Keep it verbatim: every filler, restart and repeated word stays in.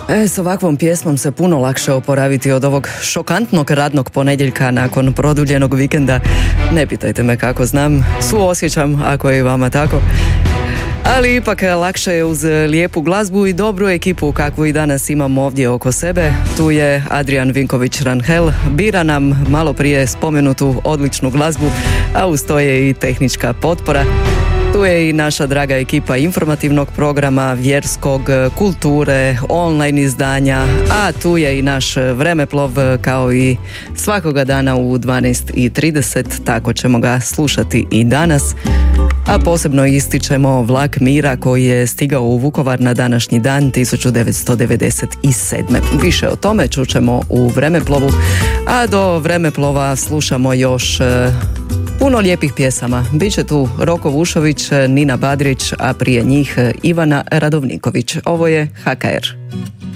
E, s ovakvom pjesmom se puno lakše oporaviti od ovog šokantnog radnog ponedjeljka nakon produljenog vikenda. Ne pitajte me kako znam, suosjećam ako je i vama tako. Ali ipak lakše je uz lijepu glazbu i dobru ekipu kakvu i danas imamo ovdje oko sebe. Tu je Adrian Vinković-Ranhel, bira nam malo prije spomenutu odličnu glazbu, a uz to je i tehnička potpora. Tu je i naša draga ekipa informativnog programa, vjerskog, kulture, online izdanja, a tu je i naš vremeplov kao i svakoga dana u dvanaest i trideset, tako ćemo ga slušati i danas. A posebno ističemo vlak mira koji je stigao u Vukovar na današnji dan tisuću devetsto devedeset sedme. Više o tome čućemo u vremeplovu, a do vremeplova slušamo još puno lijepih pjesama. Biće tu Roko Vušović, Nina Badrić, a prije njih Ivana Radovniković. Ovo je H K R.